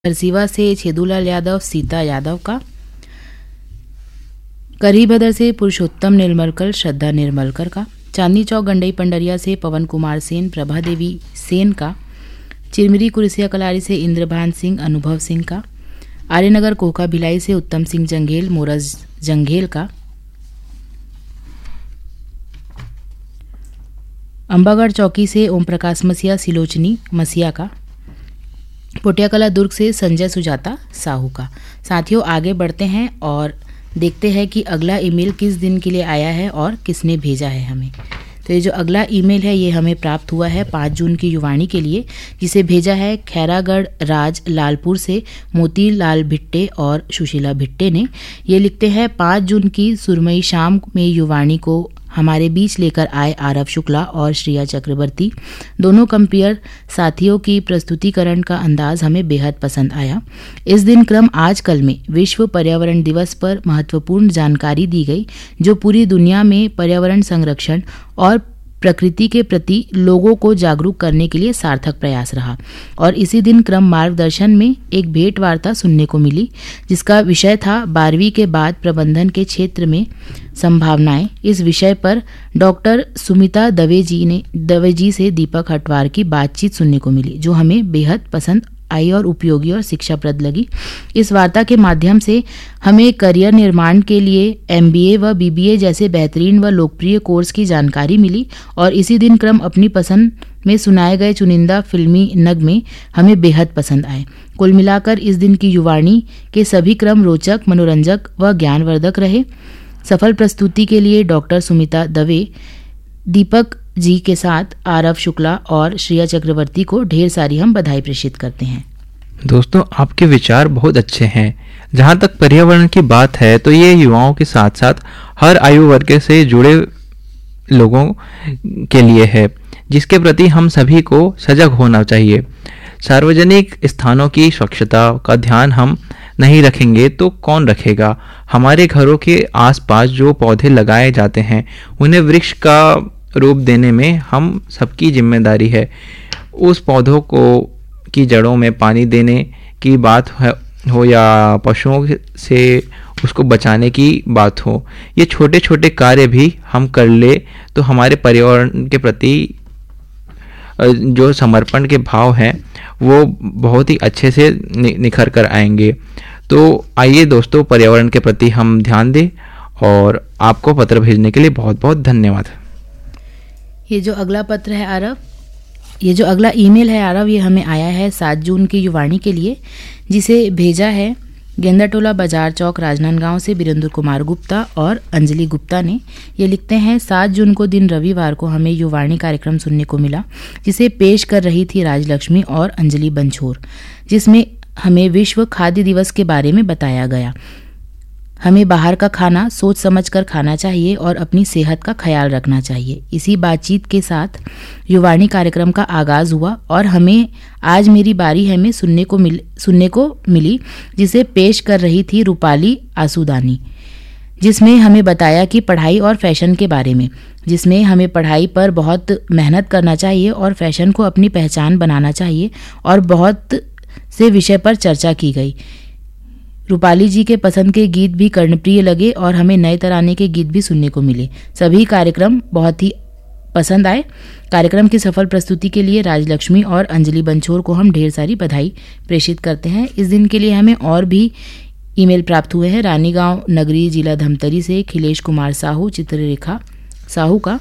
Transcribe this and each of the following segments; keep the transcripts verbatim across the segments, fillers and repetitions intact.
हरसिवा से छेदूलाल यादव सीता यादव का, करीबदर से पुरुषोत्तम निर्मलकर श्रद्धा निर्मलकर का, चांदनी चौक गंडई पंडरिया से पवन कुमार सेन प्रभा देवी सेन का, चिरमिरी कुरसिया कलारी से इंद्रभान सिंह अनुभव सिंह का, आर्यनगर कोका भिलाई से उत्तम सिंह जंघेल मोरज जंघेल का, अंबागढ़ चौकी से ओम प्रकाश मसिया सिलोचनी मसिया का, पोटियाकला दुर्ग से संजय सुजाता साहू का। साथियों, आगे बढ़ते हैं और देखते हैं कि अगला ईमेल किस दिन के लिए आया है और किसने भेजा है हमें। तो ये जो अगला ईमेल है ये हमें प्राप्त हुआ है पाँच जून की युवाणी के लिए, जिसे भेजा है खैरागढ़ राज लालपुर से मोतीलाल भिट्टे और सुशीला भिट्टे ने। ये लिखते हैं पाँच जून की सुरमई शाम में युवाणी को हमारे बीच लेकर आए आरव शुक्ला और श्रिया चक्रवर्ती। दोनों कंपेयर साथियों की प्रस्तुतिकरण का अंदाज हमें बेहद पसंद आया। इस दिन क्रम आजकल में विश्व पर्यावरण दिवस पर महत्वपूर्ण जानकारी दी गई, जो पूरी दुनिया में पर्यावरण संरक्षण और प्रकृति के प्रति लोगों को जागरूक करने के लिए सार्थक प्रयास रहा। और इसी दिन क्रम मार्गदर्शन में एक भेंट वार्ता सुनने को मिली, जिसका विषय था बारहवीं के बाद प्रबंधन के क्षेत्र में संभावनाएं। इस विषय पर डॉक्टर सुमिता दवे जी ने दवे जी से दीपक हटवार की बातचीत सुनने को मिली, जो हमें बेहद पसंद आई और उपयोगी और शिक्षाप्रद लगी। इस वार्ता के माध्यम से हमें करियर निर्माण के लिए एमबीए व बीबीए जैसे बेहतरीन व लोकप्रिय कोर्स की जानकारी मिली। और इसी दिन क्रम अपनी पसंद में सुनाए गए चुनिंदा फिल्मी नगमे हमें बेहद पसंद आए। कुल मिलाकर इस दिन की युवाणी के सभी क्रम रोचक, मनोरंजक व ज्ञानवर्धक रहे। सफल प्रस्तुति के लिए डॉक्टर सुमिता दवे, दीपक जी के साथ आरव शुक्ला और श्रिया चक्रवर्ती को ढेर सारी हम बधाई प्रेषित करते हैं। दोस्तों, आपके विचार बहुत अच्छे हैं। जहाँ तक पर्यावरण की बात है तो ये युवाओं के साथ साथ हर आयु वर्ग से जुड़े लोगों के लिए है, जिसके प्रति हम सभी को सजग होना चाहिए। सार्वजनिक स्थानों की स्वच्छता का ध्यान हम नहीं रखेंगे तो कौन रखेगा। हमारे घरों के आसपास जो पौधे लगाए जाते हैं उन्हें वृक्ष का रूप देने में हम सबकी जिम्मेदारी है। उस पौधों को की जड़ों में पानी देने की बात हो या पशुओं से उसको बचाने की बात हो, ये छोटे छोटे कार्य भी हम कर ले तो हमारे पर्यावरण के प्रति जो समर्पण के भाव हैं वो बहुत ही अच्छे से निखर कर आएंगे। तो आइए दोस्तों, पर्यावरण के प्रति हम ध्यान दें। और आपको पत्र भेजने के लिए बहुत बहुत धन्यवाद। ये जो अगला पत्र है आरव, ये जो अगला ईमेल है आरव, ये हमें आया है सात जून की युवाणी के लिए, जिसे भेजा है गेंदाटोला बाजार चौक राजनांदगांव से बीरेंद्र कुमार गुप्ता और अंजलि गुप्ता ने। ये लिखते हैं सात जून को दिन रविवार को हमें युवाणी कार्यक्रम सुनने को मिला, जिसे पेश कर रही थी राजलक्ष्मी और अंजलि बंछोर, जिसमें हमें विश्व खाद्य दिवस के बारे में बताया गया। हमें बाहर का खाना सोच समझकर खाना चाहिए और अपनी सेहत का ख्याल रखना चाहिए। इसी बातचीत के साथ युवाणी कार्यक्रम का आगाज हुआ और हमें आज मेरी बारी है में सुनने को मिल सुनने को मिली, जिसे पेश कर रही थी रूपाली आसूदानी, जिसमें हमें बताया कि पढ़ाई और फैशन के बारे में, जिसमें हमें पढ़ाई पर बहुत मेहनत करना चाहिए और फैशन को अपनी पहचान बनाना चाहिए, और बहुत से विषय पर चर्चा की गई। रूपाली जी के पसंद के गीत भी कर्णप्रिय लगे और हमें नए तराने के गीत भी सुनने को मिले। सभी कार्यक्रम बहुत ही पसंद आए। कार्यक्रम की सफल प्रस्तुति के लिए राजलक्ष्मी और अंजलि बंछोर को हम ढेर सारी बधाई प्रेषित करते हैं। इस दिन के लिए हमें और भी ईमेल प्राप्त हुए हैं। रानीगांव नगरी जिला धमतरी से खिलेश कुमार साहू, चित्ररेखा साहू का।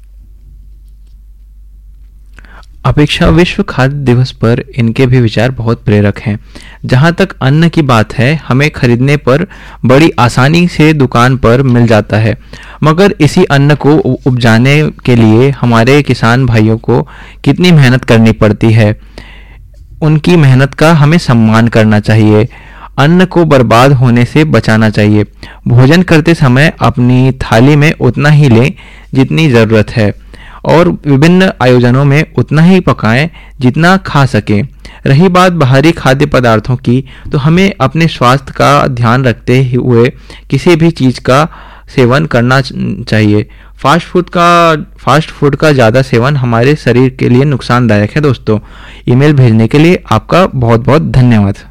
अपेक्षा विश्व खाद्य दिवस पर इनके भी विचार बहुत प्रेरक हैं। जहाँ तक अन्न की बात है, हमें खरीदने पर बड़ी आसानी से दुकान पर मिल जाता है, मगर इसी अन्न को उपजाने के लिए हमारे किसान भाइयों को कितनी मेहनत करनी पड़ती है। उनकी मेहनत का हमें सम्मान करना चाहिए। अन्न को बर्बाद होने से बचाना चाहिए। भोजन करते समय अपनी थाली में उतना ही लें जितनी ज़रूरत है और विभिन्न आयोजनों में उतना ही पकाएं जितना खा सकें। रही बात बाहरी खाद्य पदार्थों की, तो हमें अपने स्वास्थ्य का ध्यान रखते हुए किसी भी चीज़ का सेवन करना चाहिए। फास्ट फूड का फास्ट फूड का ज़्यादा सेवन हमारे शरीर के लिए नुकसानदायक है। दोस्तों, ईमेल भेजने के लिए आपका बहुत बहुत धन्यवाद।